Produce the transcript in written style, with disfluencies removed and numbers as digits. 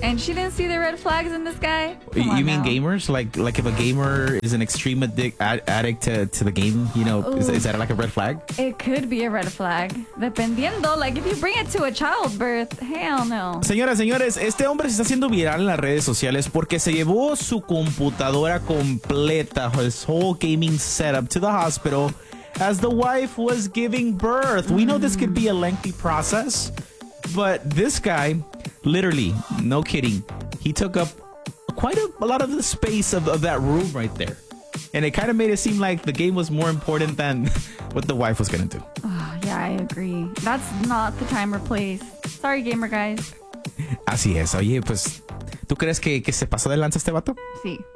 And she didn't see the red flags in this guy? You mean gamers? Like if a gamer is an extreme addict to the game, is that like a red flag? It could be a red flag. Dependiendo, like if you bring it to a childbirth, hell no. Señoras, señores, este hombre se está haciendo viral en las redes sociales porque se llevó su computadora completa, his whole gaming setup, to the hospital as the wife was giving birth. We know this could be a lengthy process, but this guy, literally, no kidding, he took up quite a lot of the space of that room right there. And it kind of made it seem like the game was more important than what the wife was going to do. Oh, yeah, I agree. That's not the time or place. Sorry, gamer guys. Así es. Oye, pues, ¿tú crees que se pasó de lanza este vato? Sí.